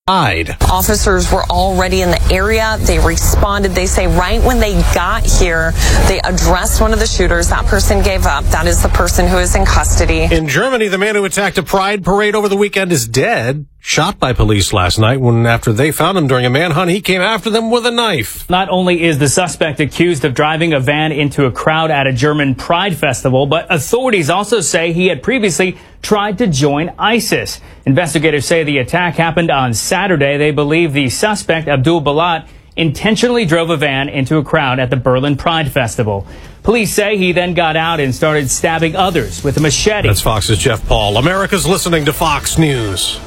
Officers were already in the area. They responded. They say right when they got here, they addressed one of the shooters. That person gave up. That is the person who is in custody. In Germany, the man who attacked a pride parade over the weekend is dead. Shot by police last night when after they found him during a manhunt, he came after them with a knife. Not only is the suspect accused of driving a van into a crowd at a German pride festival, but authorities also say he had previously tried to join ISIS. Investigators say the attack happened on Saturday. They believe the suspect, Abdul Balat, intentionally drove a van into a crowd at the Berlin Pride Festival. Police say he then got out and started stabbing others with a machete. That's Fox's Jeff Paul. America's listening to Fox News.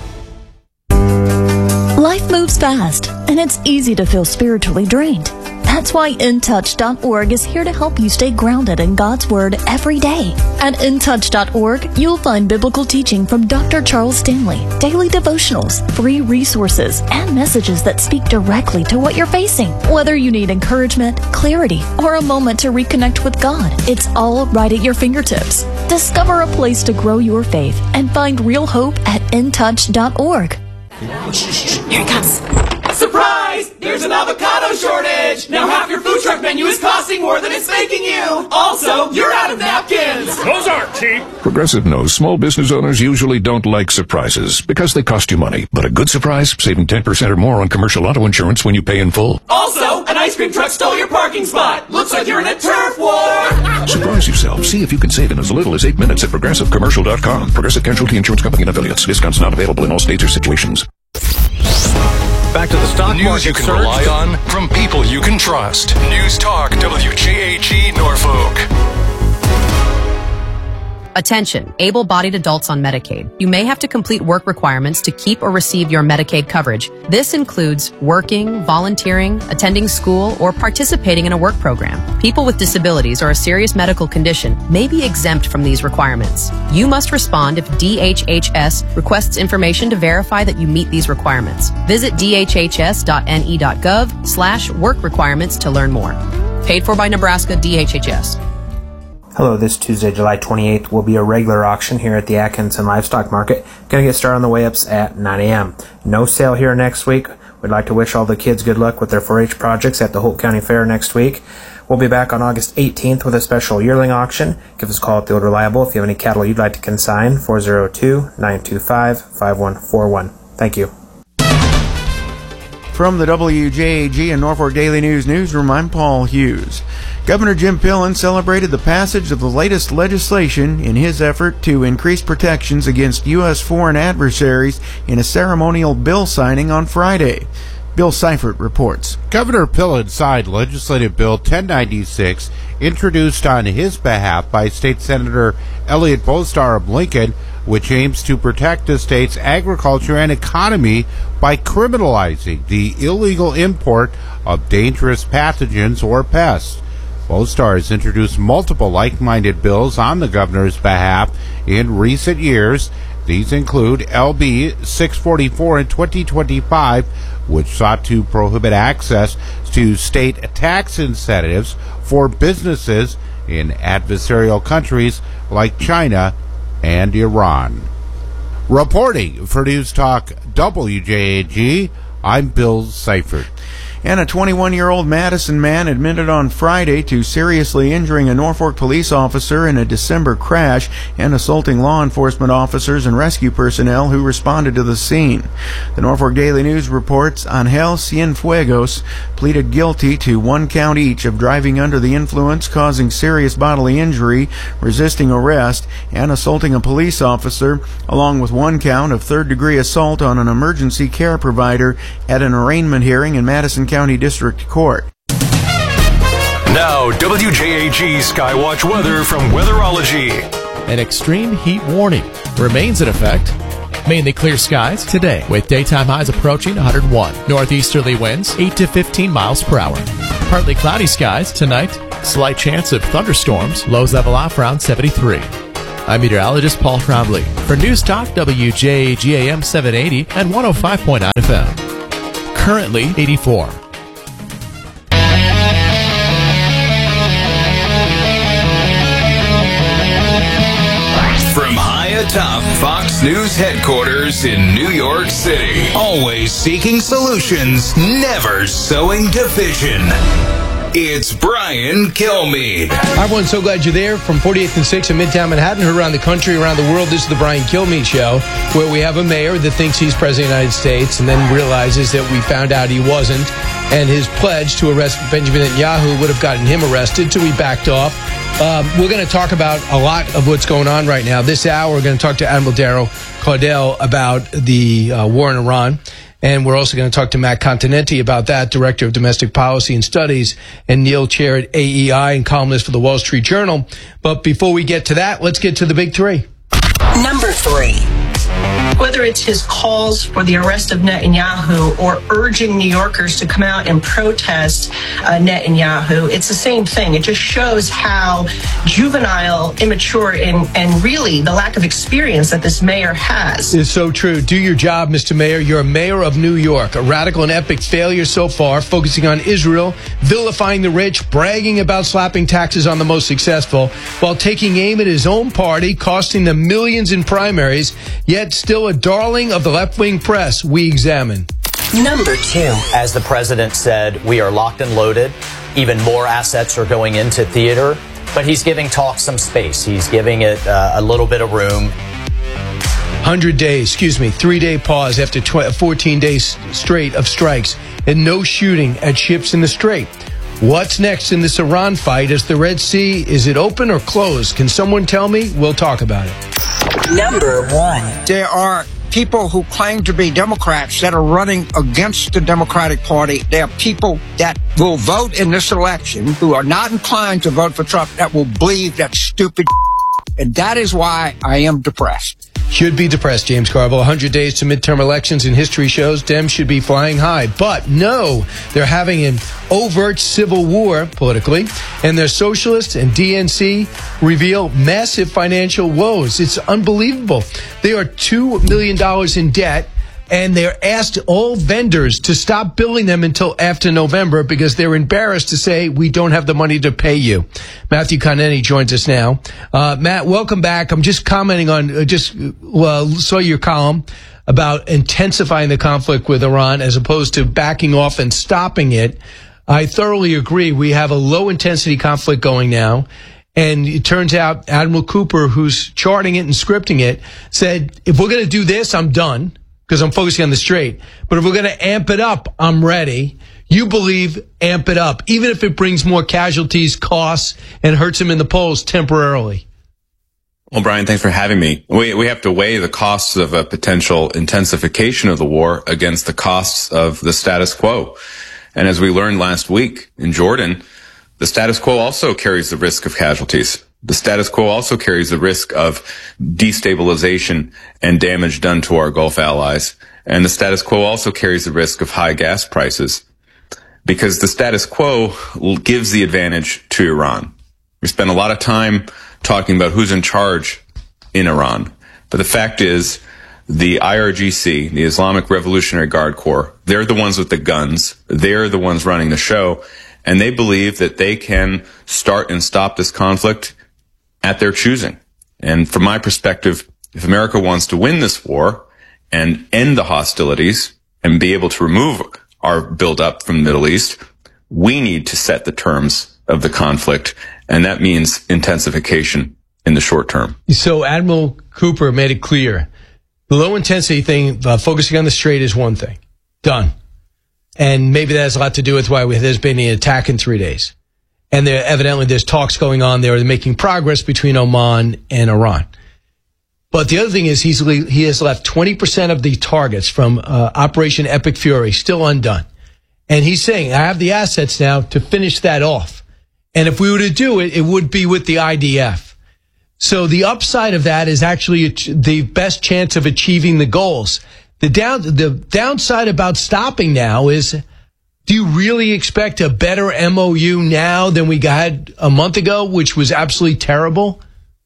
Life moves fast, and it's easy to feel spiritually drained. That's why InTouch.org is here to help you stay grounded in God's Word every day. At InTouch.org, you'll find biblical teaching from Dr. Charles Stanley, daily devotionals, free resources, and messages that speak directly to what you're facing. Whether you need encouragement, clarity, or a moment to reconnect with God, it's all right at your fingertips. Discover a place to grow your faith and find real hope at InTouch.org. Here it comes. Surprise! There's an avocado shortage! Now half your food truck menu is costing more than it's making you! Also, you're out of napkins! Those aren't cheap! Progressive knows small business owners usually don't like surprises because they cost you money. But a good surprise, saving 10% or more on commercial auto insurance when you pay in full. Also, an ice cream truck stole your parking spot! Looks like you're in a turf war! Surprise yourself. See if you can save in as little as 8 minutes at ProgressiveCommercial.com. Progressive Casualty Insurance Company and Affiliates. Discounts not available in all states or situations. Back to the stock News market you can surge. rely on from people you can trust. News Talk WJAG Norfolk. Attention, able-bodied adults on Medicaid. You may have to complete work requirements to keep or receive your Medicaid coverage. This includes working, volunteering, attending school, or participating in a work program. People with disabilities or a serious medical condition may be exempt from these requirements. You must respond if DHHS requests information to verify that you meet these requirements. Visit dhhs.ne.gov/work requirements to learn more. Paid for by Nebraska DHHS. Hello, this Tuesday, July 28th, will be a regular auction here at the Atkinson Livestock Market. Going to get started on the weigh-ups at 9 a.m. No sale here next week. We'd like to wish all the kids good luck with their 4-H projects at the Holt County Fair next week. We'll be back on August 18th with a special yearling auction. Give us a call at the Old Reliable if you have any cattle you'd like to consign, 402-925-5141. Thank you. From the WJAG and Norfolk Daily News newsroom, I'm Paul Hughes. Governor Jim Pillen celebrated the passage of the latest legislation in his effort to increase protections against U.S. foreign adversaries in a ceremonial bill signing on Friday. Bill Seifert reports. Governor Pillen signed Legislative Bill 1096, introduced on his behalf by State Senator Elliott Bostar of Lincoln, which aims to protect the state's agriculture and economy by criminalizing the illegal import of dangerous pathogens or pests. Bostar has introduced multiple like-minded bills on the governor's behalf in recent years. These include LB 644 in 2025, which sought to prohibit access to state tax incentives for businesses in adversarial countries like China and Iran. Reporting for News Talk WJAG, I'm Bill Seifert. And a 21-year-old Madison man admitted on Friday to seriously injuring a Norfolk police officer in a December crash and assaulting law enforcement officers and rescue personnel who responded to the scene. The Norfolk Daily News reports Angel Cienfuegos pleaded guilty to 1 count each of driving under the influence, causing serious bodily injury, resisting arrest, and assaulting a police officer, along with 1 count of third-degree assault on an emergency care provider at an arraignment hearing in Madison County District Court. Now, WJAG Skywatch weather from Weatherology. An extreme heat warning remains in effect. Mainly clear skies today with daytime highs approaching 101. Northeasterly winds 8 to 15 miles per hour. Partly cloudy skies tonight. Slight chance of thunderstorms. Lows level off around 73. I'm meteorologist Paul Trombley for News Talk WJAG AM 780 and 105.9 FM. Currently 84. From high atop Fox Fox News headquarters in New York City. Always seeking solutions, never sowing division. It's Brian Kilmeade. Hi, everyone. So glad you're there. From 48th and 6th in Midtown Manhattan, heard around the country, around the world. This is the Brian Kilmeade Show, where we have a mayor that thinks he's president of the United States and then realizes that we found out he wasn't. And his pledge to arrest Benjamin Netanyahu would have gotten him arrested, so he backed off. We're going to talk about a lot of what's going on right now. This hour, we're going to talk to Admiral Daryl Caudell about the war in Iran. And we're also going to talk to Matt Continenti about that, Director of Domestic Policy and Studies, and Neil Chair at AEI and columnist for the Wall Street Journal. But before we get to that, let's get to the big three. Number 3. Whether it's his calls for the arrest of Netanyahu or urging New Yorkers to come out and protest Netanyahu, it's the same thing. It just shows how juvenile, immature, and really the lack of experience that this mayor has. It's so true. Do your job, Mr. Mayor. You're a mayor of New York. A radical and epic failure so far, focusing on Israel, vilifying the rich, bragging about slapping taxes on the most successful, while taking aim at his own party, costing them millions in primaries, yet still a darling of the left-wing press. We examine. Number 2. As the president said, we are locked and loaded. Even more assets are going into theater. But he's giving talk some space. He's giving it a little bit of room. 100 days, 3-day pause after 14 days straight of strikes and no shooting at ships in the Strait. What's next in this Iran fight? Is the Red Sea, is it open or closed? Can someone tell me? We'll talk about it. Number 1. There are people who claim to be Democrats that are running against the Democratic Party. There are people that will vote in this election who are not inclined to vote for Trump that will believe that stupid. And that is why I am depressed. Should be depressed, James Carville. 100 days to midterm elections and history shows Dems should be flying high. But no, they're having an overt civil war politically, and their socialists and DNC reveal massive financial woes. It's unbelievable. They are $2 million in debt, and they're asked all vendors to stop billing them until after November because they're embarrassed to say, we don't have the money to pay you. Matthew Continenti joins us now. Matt, welcome back. I'm just commenting on, saw your column about intensifying the conflict with Iran as opposed to backing off and stopping it. I thoroughly agree. We have a low-intensity conflict going now. And it turns out Admiral Cooper, who's charting it and scripting it, said, if we're going to do this, I'm done, because I'm focusing on the Strait. But if we're going to amp it up, I'm ready. You believe amp it up, even if it brings more casualties, costs, and hurts him in the polls temporarily. Well, Brian, thanks for having me. We have to weigh the costs of a potential intensification of the war against the costs of the status quo. And as we learned last week in Jordan, the status quo also carries the risk of casualties. The status quo also carries the risk of destabilization and damage done to our Gulf allies. And the status quo also carries the risk of high gas prices, because the status quo gives the advantage to Iran. We spend a lot of time talking about who's in charge in Iran. But the fact is, the IRGC, the Islamic Revolutionary Guard Corps, they're the ones with the guns. They're the ones running the show. And they believe that they can start and stop this conflict at their choosing. And from my perspective, if America wants to win this war and end the hostilities and be able to remove our buildup from the Middle East, we need to set the terms of the conflict. And that means intensification in the short term. So Admiral Cooper made it clear. The low intensity thing, focusing on the Strait, is one thing. Done. And maybe that has a lot to do with why there's been an attack in 3 days. And there's talks going on there. They're making progress between Oman and Iran. But the other thing is he has left 20% of the targets from Operation Epic Fury still undone. And he's saying, I have the assets now to finish that off. And if we were to do it, it would be with the IDF. So the upside of that is actually the best chance of achieving the goals. The downside about stopping now is, do you really expect a better MOU now than we had a month ago, which was absolutely terrible?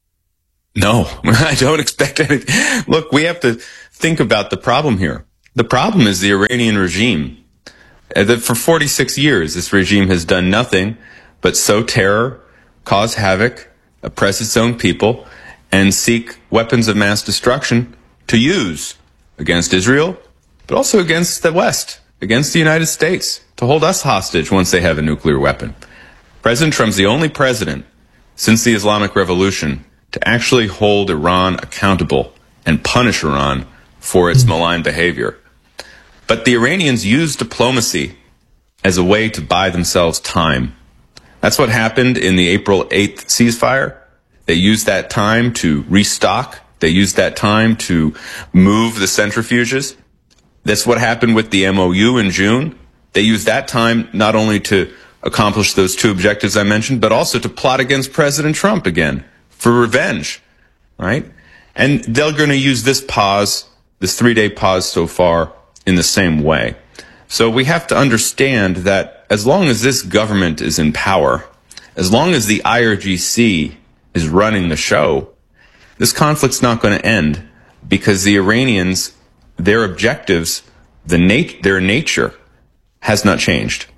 No, I don't expect anything. Look, we have to think about the problem here. The problem is the Iranian regime. For 46 years, this regime has done nothing but sow terror, cause havoc, oppress its own people, and seek weapons of mass destruction to use against Israel, but also against the West, against the United States, to hold us hostage once they have a nuclear weapon. President Trump's the only president since the Islamic Revolution to actually hold Iran accountable and punish Iran for its malign behavior. But the Iranians used diplomacy as a way to buy themselves time. That's what happened in the April 8th ceasefire. They used that time to restock. They used that time to move the centrifuges. That's what happened with the MOU in June. They used that time not only to accomplish those two objectives I mentioned, but also to plot against President Trump again for revenge, right? And they're going to use this pause, this 3-day pause so far, in the same way. So we have to understand that as long as this government is in power, as long as the IRGC is running the show, this conflict's not going to end, because the Iranians, their objectives, their nature has not changed.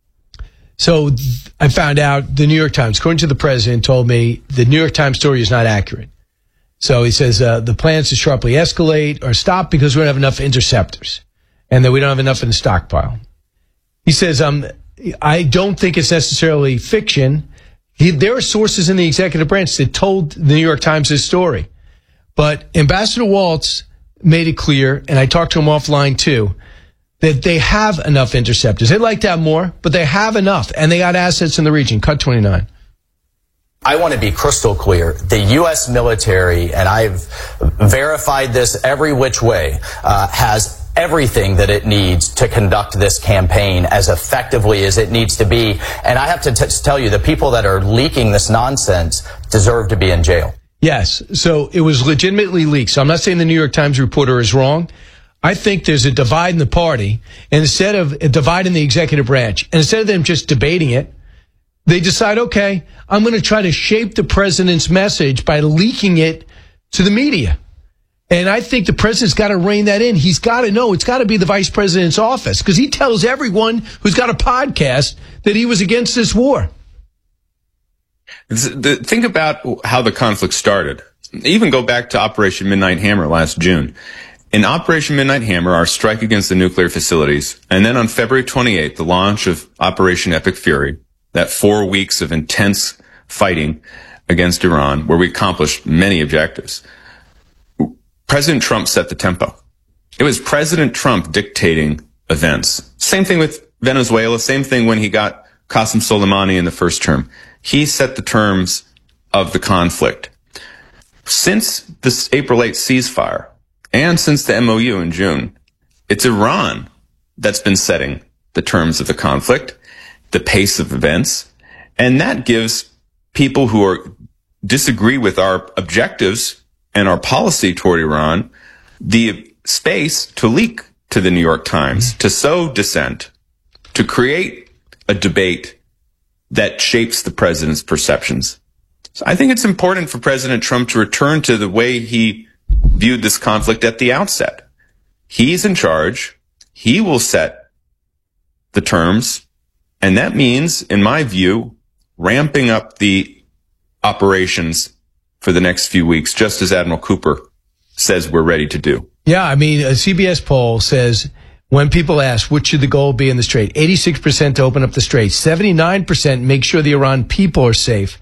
So I found out the New York Times, according to the president, told me the New York Times story is not accurate. So he says the plans to sharply escalate are stopped because we don't have enough interceptors and that we don't have enough in the stockpile. He says, I don't think it's necessarily fiction. There are sources in the executive branch that told the New York Times this story. But Ambassador Waltz made it clear, and I talked to him offline too, that they have enough interceptors. They'd like to have more, but they have enough, and they got assets in the region. Cut 29. I want to be crystal clear. The U.S. military, and I've verified this every which way, has everything that it needs to conduct this campaign as effectively as it needs to be. And I have to tell you, the people that are leaking this nonsense deserve to be in jail. Yes. So it was legitimately leaked. So I'm not saying the New York Times reporter is wrong. I think there's a divide in the party, and instead of a divide in the executive branch, and instead of them just debating it, they decide, okay, I'm going to try to shape the president's message by leaking it to the media. And I think the president's got to rein that in. He's got to know it's got to be the vice president's office, because he tells everyone who's got a podcast that he was against this war. Think about how the conflict started. Even go back to Operation Midnight Hammer last June. In Operation Midnight Hammer, our strike against the nuclear facilities, and then on February 28th, the launch of Operation Epic Fury, that 4 weeks of intense fighting against Iran, where we accomplished many objectives, President Trump set the tempo. It was President Trump dictating events. Same thing with Venezuela, same thing when he got Qasem Soleimani in the first term. He set the terms of the conflict. Since this April 8th ceasefire, and since the MOU in June, it's Iran that's been setting the terms of the conflict, the pace of events, and that gives people who disagree with our objectives and our policy toward Iran the space to leak to the New York Times, to sow dissent, to create a debate that shapes the president's perceptions. So I think it's important for President Trump to return to the way he viewed this conflict at the outset. He's in charge. He will set the terms. And that means, in my view, ramping up the operations for the next few weeks, just as Admiral Cooper says we're ready to do. Yeah, I mean, a CBS poll says when people ask what should the goal be in the Strait, 86% to open up the Strait, 79% make sure the Iran people are safe,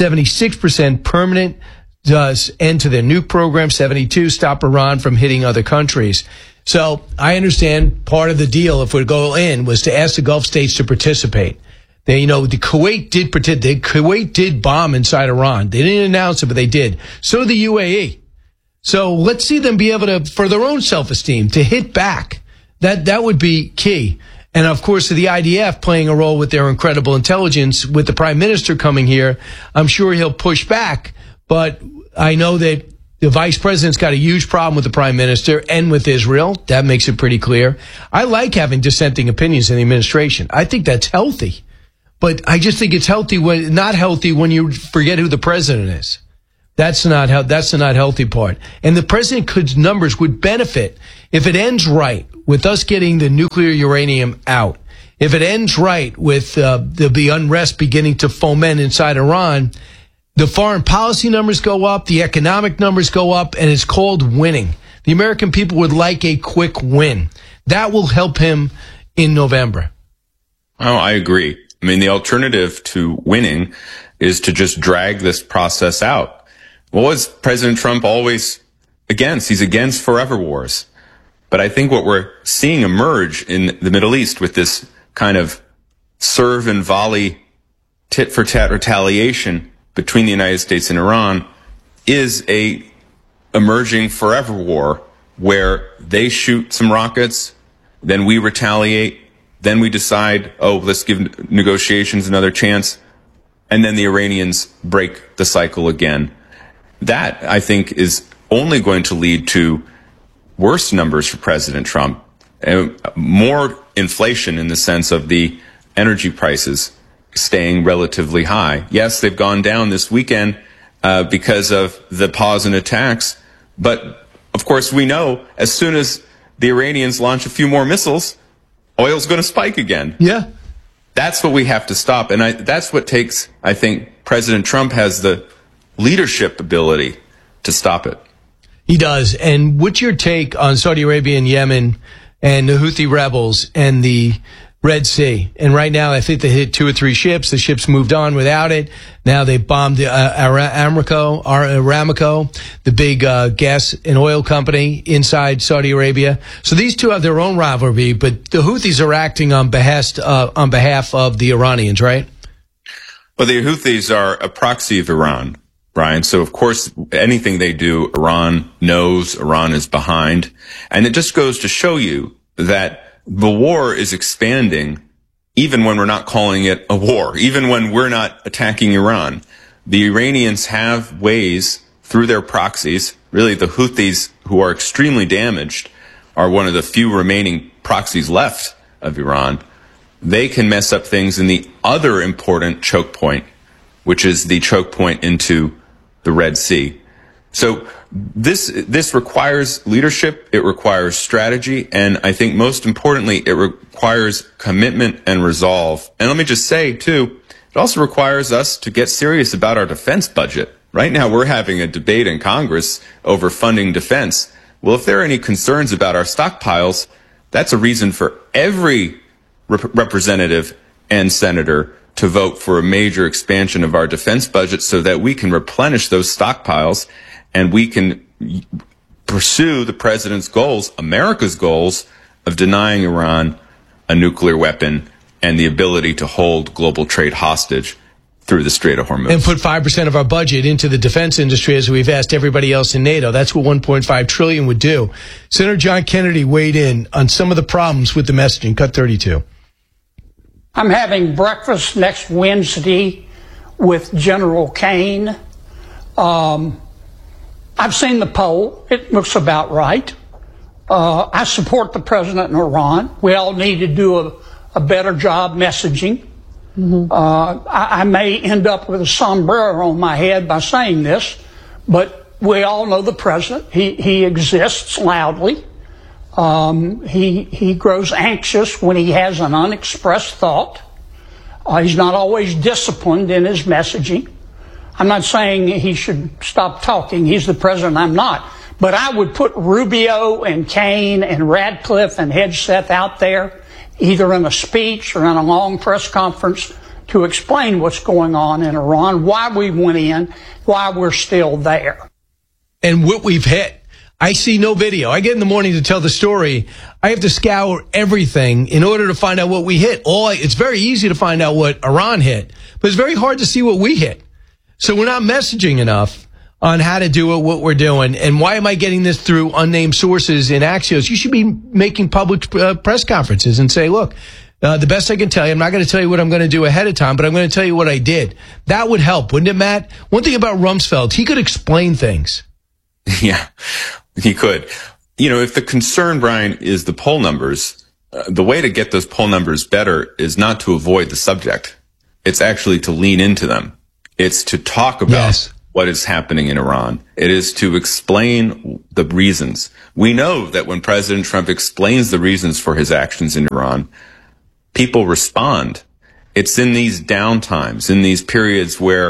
76% permanent does end to their nuke program, 72 stop Iran from hitting other countries. So I understand part of the deal, if we go in, was to ask the Gulf states to participate. They, the Kuwait did participate. Kuwait did bomb inside Iran. They didn't announce it, but they did. So did the UAE. So let's see them be able to, for their own self-esteem, to hit back. That would be key. And of course, the IDF playing a role with their incredible intelligence, with the prime minister coming here, I'm sure he'll push back. But I know that the vice president's got a huge problem with the prime minister and with Israel. That makes it pretty clear. I like having dissenting opinions in the administration. I think that's healthy. But I just think it's not healthy when you forget who the president is. That's the not healthy part. And the president's numbers would benefit if it ends right with us getting the nuclear uranium out. If it ends right with the unrest beginning to foment inside Iran, the foreign policy numbers go up, the economic numbers go up, and it's called winning. The American people would like a quick win. That will help him in November. Oh, I agree. I mean, the alternative to winning is to just drag this process out. What was President Trump always against? He's against forever wars. But I think what we're seeing emerge in the Middle East with this kind of serve and volley tit-for-tat retaliation between the United States and Iran is a emerging forever war where they shoot some rockets, then we retaliate, then we decide, oh, let's give negotiations another chance, and then the Iranians break the cycle again. That, I think, is only going to lead to worse numbers for President Trump, more inflation in the sense of the energy prices staying relatively high. Yes, they've gone down this weekend because of the pause in attacks, but of course we know as soon as the Iranians launch a few more missiles, oil's going to spike again. Yeah. That's what we have to stop, and that's what takes, I think, President Trump has the leadership ability to stop it. He does. And what's your take on Saudi Arabia and Yemen and the Houthi rebels and the Red Sea? And right now, I think they hit 2 or 3 ships. The ships moved on without it. Now they bombed Aramco, the big gas and oil company inside Saudi Arabia. So these two have their own rivalry, but the Houthis are acting on behalf of the Iranians, right? Well, the Houthis are a proxy of Iran, Brian. So, of course, anything they do, Iran knows, Iran is behind. And it just goes to show you that the war is expanding even when we're not calling it a war, even when we're not attacking Iran. The Iranians have ways through their proxies. Really, the Houthis, who are extremely damaged, are one of the few remaining proxies left of Iran. They can mess up things in the other important choke point, which is the choke point into the Red Sea. So this requires leadership, it requires strategy, and I think most importantly, it requires commitment and resolve. And let me just say, too, it also requires us to get serious about our defense budget. Right now, we're having a debate in Congress over funding defense. Well, if there are any concerns about our stockpiles, that's a reason for every representative and senator to vote for a major expansion of our defense budget so that we can replenish those stockpiles and we can pursue the president's goals, America's goals, of denying Iran a nuclear weapon and the ability to hold global trade hostage through the Strait of Hormuz. And put 5% of our budget into the defense industry as we've asked everybody else in NATO. That's what $1.5 trillion would do. Senator John Kennedy weighed in on some of the problems with the messaging. Cut 32. I'm having breakfast next Wednesday with General Kane. I've seen the poll. It looks about right. I support the president in Iran. We all need to do a better job messaging. Mm-hmm. I may end up with a sombrero on my head by saying this, but we all know the president. He exists loudly. He grows anxious when he has an unexpressed thought. He's not always disciplined in his messaging. I'm not saying he should stop talking. He's the president. I'm not. But I would put Rubio and Kane and Radcliffe and Hegseth out there, either in a speech or in a long press conference, to explain what's going on in Iran, why we went in, why we're still there. And what we've hit. I see no video. I get in the morning to tell the story. I have to scour everything in order to find out what we hit. It's very easy to find out what Iran hit, but it's very hard to see what we hit. So we're not messaging enough on how to do it, what we're doing. And why am I getting this through unnamed sources in Axios? You should be making public press conferences and say, look, the best I can tell you, I'm not going to tell you what I'm going to do ahead of time, but I'm going to tell you what I did. That would help, wouldn't it, Matt? One thing about Rumsfeld, he could explain things. Yeah, he could. You know, if the concern, Brian, is the poll numbers, the way to get those poll numbers better is not to avoid the subject. It's actually to lean into them. It's to talk about what is happening in Iran. It is to explain the reasons. We know that when President Trump explains the reasons for his actions in Iran, people respond. It's in these downtimes, in these periods where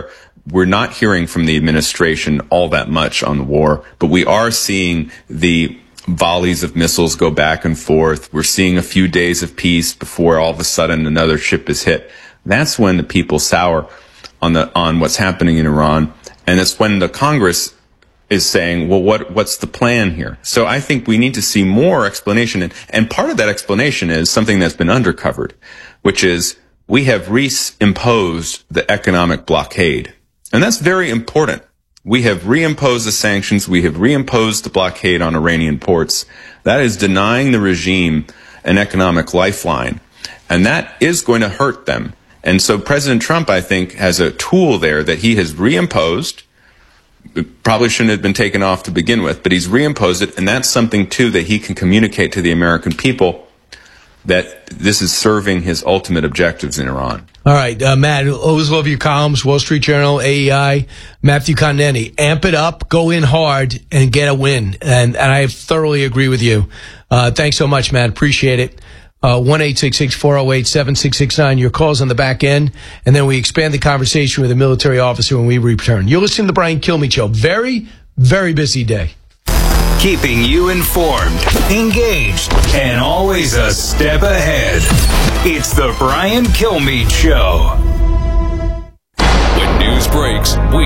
we're not hearing from the administration all that much on the war, but we are seeing the volleys of missiles go back and forth. We're seeing a few days of peace before all of a sudden another ship is hit. That's when the people sour on what's happening in Iran, and it's when the Congress is saying, well, what's the plan here? So I think we need to see more explanation, and part of that explanation is something that's been undercovered, which is we have reimposed the economic blockade. And that's very important. We have reimposed the sanctions. We have reimposed the blockade on Iranian ports. That is denying the regime an economic lifeline. And that is going to hurt them. And so President Trump, I think, has a tool there that he has reimposed. It probably shouldn't have been taken off to begin with, but he's reimposed it. And that's something, too, that he can communicate to the American people, that this is serving his ultimate objectives in Iran. All right, Matt, always love your columns, Wall Street Journal, AEI, Matthew Continetti. Amp it up, go in hard, and get a win. And I thoroughly agree with you. Thanks so much, Matt. Appreciate it. 1-866-408-7669. Your calls on the back end, and then we expand the conversation with a military officer when we return. You're listening to the Brian Kilmeade Show. Very, very busy day. Keeping you informed, engaged, and always a step ahead. It's the Brian Kilmeade Show. When news breaks, we